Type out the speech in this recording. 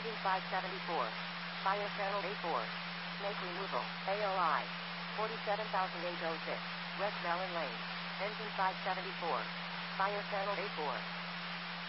Engine 574. Fire channel A4. Make removal. AOI. 47,806. West Mellon Lane. Engine 574. Fire channel A4.